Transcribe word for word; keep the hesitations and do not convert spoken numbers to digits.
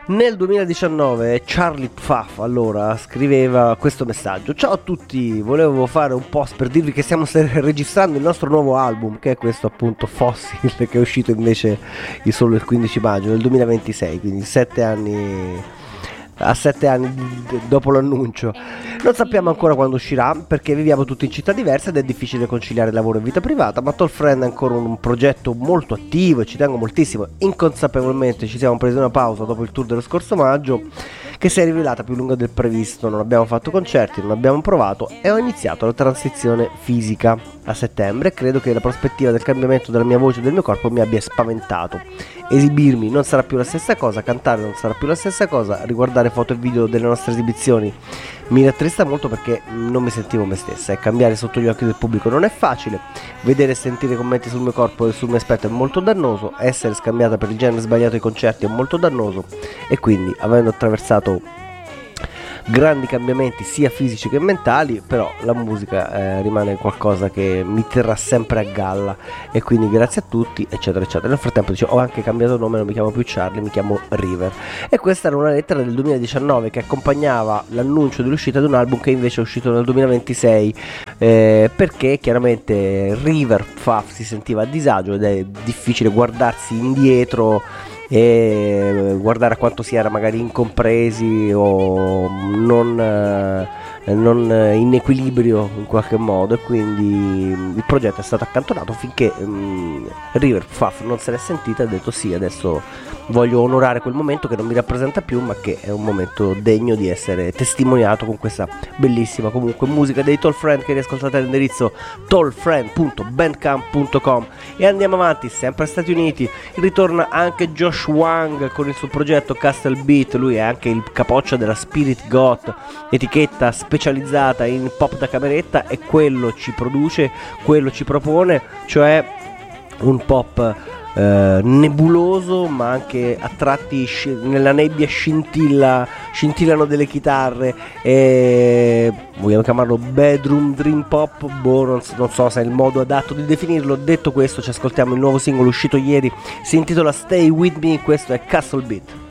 Nel duemiladiciannove Charlie Pfaff allora scriveva questo messaggio: ciao a tutti, volevo fare un post per dirvi che stiamo registrando il nostro nuovo album, che è questo appunto Fossil, che è uscito invece il solo il quindici maggio del duemilaventisei, quindi sette anni, a sette anni dopo l'annuncio. Non sappiamo ancora quando uscirà perché viviamo tutti in città diverse ed è difficile conciliare lavoro e vita privata, ma Tall Friend è ancora un progetto molto attivo e ci tengo moltissimo. Inconsapevolmente ci siamo presi una pausa dopo il tour dello scorso maggio, che si è rivelata più lunga del previsto. Non abbiamo fatto concerti, non abbiamo provato e ho iniziato la transizione fisica a settembre. Credo che la prospettiva del cambiamento della mia voce e del mio corpo mi abbia spaventato. Esibirmi non sarà più la stessa cosa, cantare non sarà più la stessa cosa, riguardare foto e video delle nostre esibizioni mi rattrista molto perché non mi sentivo me stessa, e cambiare sotto gli occhi del pubblico non è facile, vedere e sentire commenti sul mio corpo e sul mio aspetto è molto dannoso, essere scambiata per il genere sbagliato ai concerti è molto dannoso, e quindi, avendo attraversato grandi cambiamenti sia fisici che mentali, però la musica eh, rimane qualcosa che mi terrà sempre a galla, e quindi grazie a tutti eccetera eccetera. Nel frattempo dicevo, ho anche cambiato nome, non mi chiamo più Charlie, mi chiamo River. E questa era una lettera del duemiladiciannove che accompagnava l'annuncio dell'uscita di un album che invece è uscito nel duemilaventisei, eh, perché chiaramente River Pfaff si sentiva a disagio ed è difficile guardarsi indietro e guardare a quanto si era magari incompresi o non, eh, non in equilibrio in qualche modo, e quindi il progetto è stato accantonato finché um, River Pfaff non se l'è sentita e ha detto sì, adesso voglio onorare quel momento che non mi rappresenta più, ma che è un momento degno di essere testimoniato con questa bellissima comunque musica dei Tall Friend, che riascoltate all'indirizzo tall friend punto bandcamp punto com. E andiamo avanti, sempre agli Stati Uniti, ritorna anche Josh Wang con il suo progetto Castle Beat. Lui è anche il capoccia della Spirit Goth, etichetta specializzata in pop da cameretta, e quello ci produce, quello ci propone, cioè un pop eh, nebuloso, ma anche a tratti sci- nella nebbia scintilla, scintillano delle chitarre, e vogliamo chiamarlo bedroom dream pop, boh, non so, non so se è il modo adatto di definirlo. Detto questo, ci ascoltiamo il nuovo singolo uscito ieri, si intitola Stay With Me, questo è Castle Beat.